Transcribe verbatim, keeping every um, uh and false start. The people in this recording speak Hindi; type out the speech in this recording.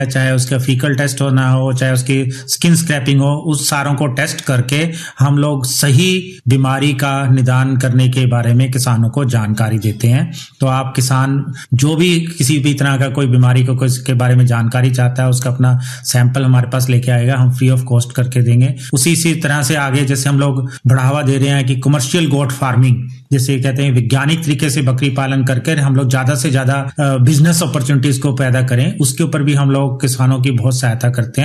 चाहे उसका फीकल टेस्ट होना हो, चाहे उसकी स्किन स्क्रैपिंग हो, उस सारों को टेस्ट करके हम लोग सही बीमारी का निदान करने के बारे में किसानों को जानकारी देते हैं। तो आप किसान जो भी किसी भी तरह का कोई बीमारी को के बारे में जानकारी चाहता है, उसका अपना सैंपल हमारे पास लेके आएगा, हम फ्री ऑफ कॉस्ट करके देंगे। उसी इसी तरह से आगे जैसे हम लोग बढ़ावा दे रहे हैं कि कमर्शियल गोट फार्मिंग, जैसे कहते हैं वैज्ञानिक तरीके से बकरी पालन करके हम लोग ज्यादा से ज्यादा बिजनेस अपॉर्चुनिटीज को पैदा करें, उसके ऊपर भी हम लोग किसानों की बहुत सहायता करते हैं।